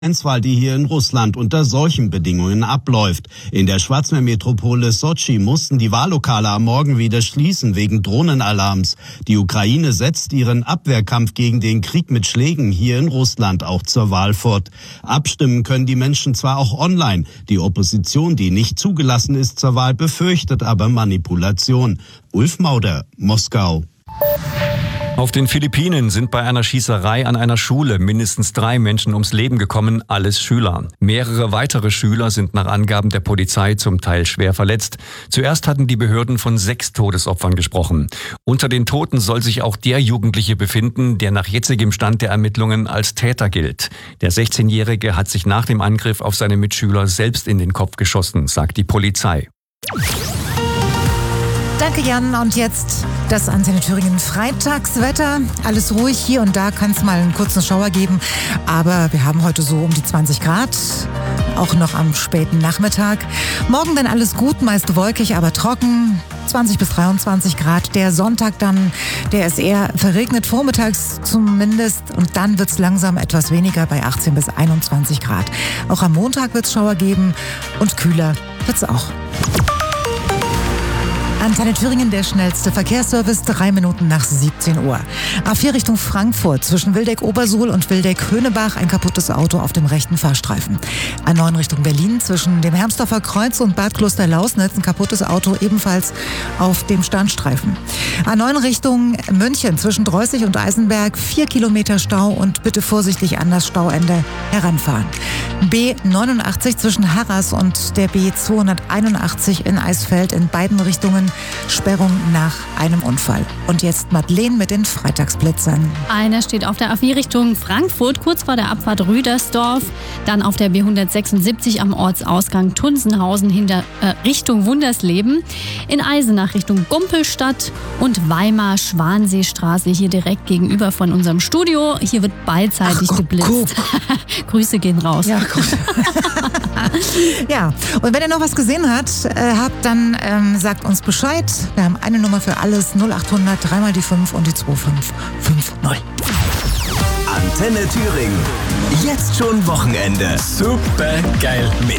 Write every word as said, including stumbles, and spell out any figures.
Parlamentswahl, die hier in Russland unter solchen Bedingungen abläuft. In der Schwarzmeermetropole Sotschi mussten die Wahllokale am Morgen wieder schließen wegen Drohnenalarms. Die Ukraine setzt ihren Abwehrkampf gegen den Krieg mit Schlägen hier in Russland auch zur Wahl fort. Abstimmen können die Menschen zwar auch online. Die Opposition, die nicht zugelassen ist zur Wahl, befürchtet aber Manipulation. Ulf Mauder, Moskau. Auf den Philippinen sind bei einer Schießerei an einer Schule mindestens drei Menschen ums Leben gekommen, alles Schüler. Mehrere weitere Schüler sind nach Angaben der Polizei zum Teil schwer verletzt. Zuerst hatten die Behörden von sechs Todesopfern gesprochen. Unter den Toten soll sich auch der Jugendliche befinden, der nach jetzigem Stand der Ermittlungen als Täter gilt. Der sechzehnjährige hat sich nach dem Angriff auf seine Mitschüler selbst in den Kopf geschossen, sagt die Polizei. Danke, Jan. Und jetzt das Antenne Thüringen Freitagswetter. Alles ruhig. Hier und da kann es mal einen kurzen Schauer geben. Aber wir haben heute so um die zwanzig Grad. Auch noch am späten Nachmittag. Morgen dann alles gut, meist wolkig, aber trocken. zwanzig bis dreiundzwanzig Grad. Der Sonntag dann, der ist eher verregnet, vormittags zumindest. Und dann wird es langsam etwas weniger bei achtzehn bis einundzwanzig Grad. Auch am Montag wird es Schauer geben und kühler wird es auch. Antenne Thüringen, der schnellste Verkehrsservice, drei Minuten nach siebzehn Uhr. A vier Richtung Frankfurt, zwischen Wildeck-Obersuhl und Wildeck-Höhnebach, ein kaputtes Auto auf dem rechten Fahrstreifen. A neun Richtung Berlin, zwischen dem Hermsdorfer Kreuz und Bad Klosterlausnitz, ein kaputtes Auto ebenfalls auf dem Standstreifen. A neun Richtung München, zwischen Dreußig und Eisenberg, vier Kilometer Stau und bitte vorsichtig an das Stauende heranfahren. B neunundachtzig zwischen Harras und der B zweihunderteinundachtzig in Eisfeld, in beiden Richtungen Sperrung nach einem Unfall. Und jetzt Madeleine mit den Freitagsblitzern. Einer steht auf der A vier Richtung Frankfurt, kurz vor der Abfahrt Rüdersdorf. Dann auf der B hundertsechsundsiebzig am Ortsausgang Tunsenhausen hinter, äh, Richtung Wundersleben. In Eisenach Richtung Gumpelstadt und Weimar-Schwanseestraße hier direkt gegenüber von unserem Studio. Hier wird beidseitig Ach, geblitzt. Grüße gehen raus. Ja, gut. Ja, und wenn ihr noch was gesehen habt, äh, habt, dann ähm, sagt uns Bescheid. Wir haben eine Nummer für alles, null achthundert, dreimal die fünf und die zwei fünf fünf null. Antenne Thüringen. Jetzt schon Wochenende. Super geil. Mit